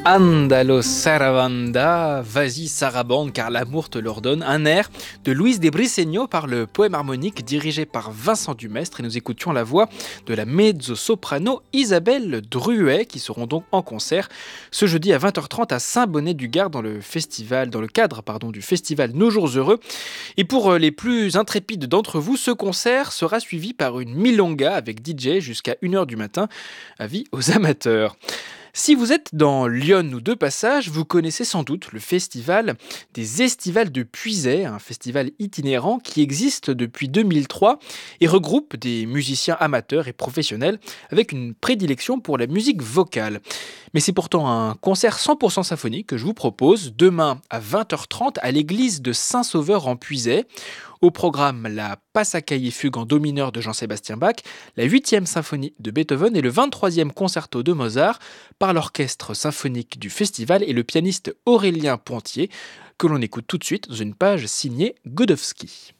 Andalo Saravanda, vas-y sarabande car l'amour te l'ordonne, un air de Luis de Briceño par le poème harmonique dirigé par Vincent Dumestre et nous écoutions la voix de la mezzo-soprano Isabelle Druet qui seront donc en concert ce jeudi à 20h30 à Saint-Bonnet-du-Gard dans le cadre du festival Nos Jours Heureux. Et pour les plus intrépides d'entre vous, ce concert sera suivi par une milonga avec DJ jusqu'à 1h du matin, avis aux amateurs. Si vous êtes dans Lyon ou de passage, vous connaissez sans doute le festival des Estivales de Puisaye, un festival itinérant qui existe depuis 2003 et regroupe des musiciens amateurs et professionnels avec une prédilection pour la musique vocale. Mais c'est pourtant un concert 100% symphonique que je vous propose demain à 20h30 à l'église de Saint-Sauveur en Puisaye. Au programme, la Passacaille fugue en do mineur de Jean-Sébastien Bach, la 8e symphonie de Beethoven et le 23e concerto de Mozart par l'orchestre symphonique du festival et le pianiste Aurélien Pontier, que l'on écoute tout de suite dans une page signée Godowski.